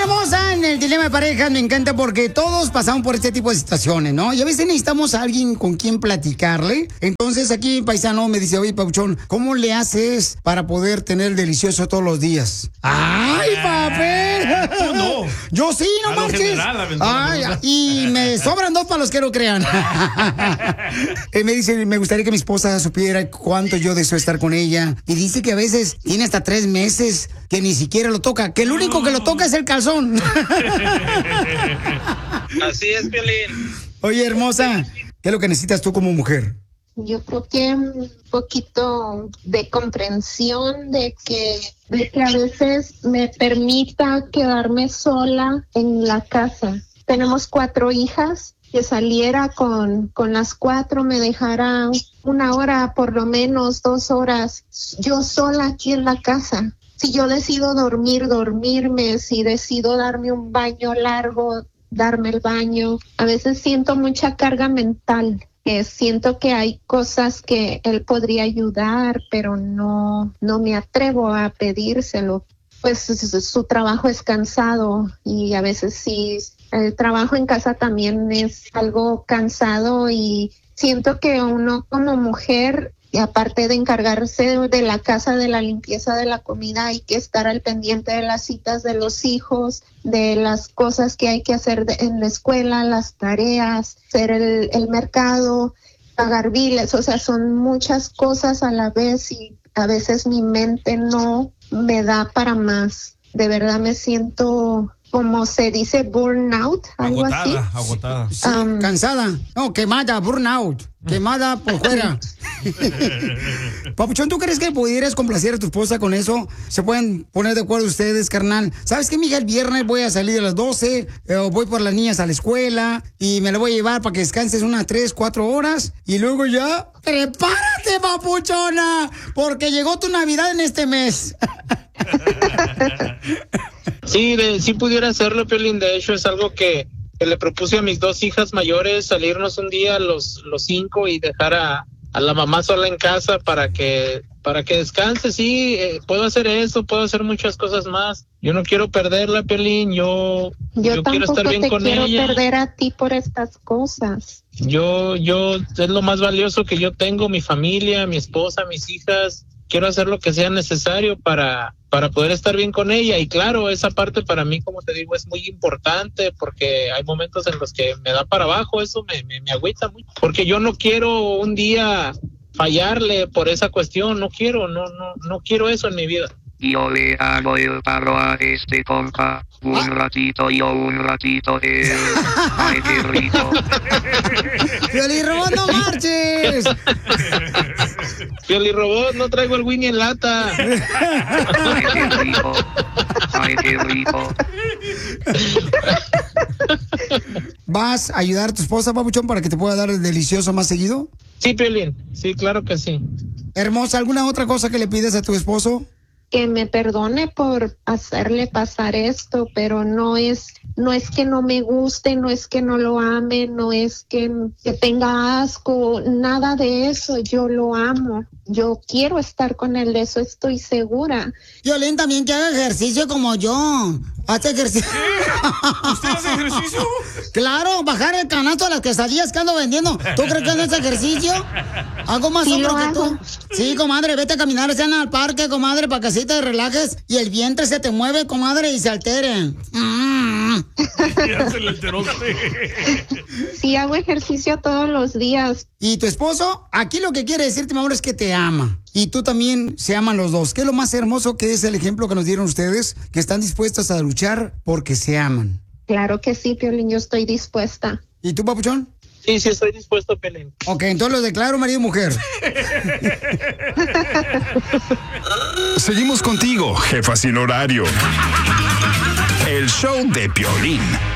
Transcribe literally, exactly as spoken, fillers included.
Familia hermosa, en el dilema de pareja me encanta porque todos pasamos por este tipo de situaciones, ¿no? Y a veces necesitamos a alguien con quien platicarle. Entonces aquí paisano me dice, oye, Papuchón, ¿cómo le haces para poder tener delicioso todos los días? ¡Ay, papel! Tú no. Yo sí, no A lo marches. general, Ay, y me sobran dos para los que no crean. Él me dice, me gustaría que mi esposa supiera cuánto yo deseo estar con ella. Y dice que a veces tiene hasta tres meses que ni siquiera lo toca, que el único que lo toca es el calzón. Así es, Piolín. Oye, hermosa, ¿qué es lo que necesitas tú como mujer? Yo creo que un poquito de comprensión de que, de que a veces me permita quedarme sola en la casa. Tenemos cuatro hijas, que saliera con, con las cuatro, me dejara una hora, por lo menos dos horas, yo sola aquí en la casa. Si yo decido dormir, dormirme, si decido darme un baño largo, darme el baño. A veces siento mucha carga mental, que siento que hay cosas que él podría ayudar, pero no, no me atrevo a pedírselo. Pues su, su trabajo es cansado y a veces sí, el trabajo en casa también es algo cansado y siento que uno como mujer, y aparte de encargarse de la casa, de la limpieza de la comida, hay que estar al pendiente de las citas de los hijos, de las cosas que hay que hacer de, en la escuela, las tareas, hacer el, el mercado, pagar biles, o sea, son muchas cosas a la vez y a veces mi mente no me da para más. De verdad me siento, como se dice, burnout, algo agotada, así. agotada. Sí, um, cansada. No, quemada, burnout. Quemada por fuera. Papuchón, ¿tú crees que pudieras complacer a tu esposa con eso? ¿Se pueden poner de acuerdo ustedes, carnal? ¿Sabes qué, mija? El viernes voy a salir a las doce, eh, voy por las niñas a la escuela y me la voy a llevar para que descanses unas tres, cuatro horas y luego ya, ¡prepárate, papuchona! Porque llegó tu Navidad en este mes. Sí, de, sí pudiera hacerlo, Piolín. De hecho, es algo que, que le propuse a mis dos hijas mayores, salirnos un día los, los cinco y dejar a, a la mamá sola en casa para que para que descanse. Sí, eh, puedo hacer eso, puedo hacer muchas cosas más. Yo no quiero perderla, Piolín. Yo, yo, yo quiero estar bien te con quiero ella. perder a ti por estas cosas. Yo, yo, es lo más valioso que yo tengo, mi familia, mi esposa, mis hijas. Quiero hacer lo que sea necesario para, para poder estar bien con ella. Y claro, esa parte para mí, como te digo, es muy importante porque hay momentos en los que me da para abajo, eso me, me, me agüita mucho. Porque yo no quiero un día fallarle por esa cuestión, no quiero, no, no, no quiero eso en mi vida. Yo le hago el paro a este compa, un ratito yo, un ratito él. Ay, qué rico. ¡Piolín Robot, no marches! Piolín Robot, no traigo el Winnie en lata. Ay, qué rico. Ay, qué rico. ¿Vas a ayudar a tu esposa, papuchón, para que te pueda dar el delicioso más seguido? Sí, Piolín, sí, claro que sí. Hermosa, ¿alguna otra cosa que le pides a tu esposo? Que me perdone por hacerle pasar esto, pero no es, no es que no me guste, no es que no lo ame, no es que, que tenga asco, nada de eso. Yo lo amo, yo quiero estar con él, de eso estoy segura. Violín, también que haga ejercicio como yo. Hace ejercicio. ¿Usted hace ejercicio? Claro, bajar el canasto de las quesadillas que ando vendiendo. ¿Tú crees que no es ejercicio? Hago más Sí, hombro lo que hago. tú. Sí, comadre, vete a caminar, sean al parque, comadre, para que así te relajes y el vientre se te mueve, comadre, y se altere. Mm. Ya se le alteró a usted. Sí, hago ejercicio todos los días. Y tu esposo, aquí lo que quiere decirte, mi amor, es que te ama. Y tú también se aman los dos. ¿Qué es lo más hermoso que es el ejemplo que nos dieron ustedes? Que están dispuestas a luchar porque se aman. Claro que sí, Piolín, yo estoy dispuesta. ¿Y tú, papuchón? Sí, sí, estoy dispuesto, Piolín. Ok, entonces lo declaro marido y mujer. Seguimos contigo, jefa sin horario. El show de Piolín.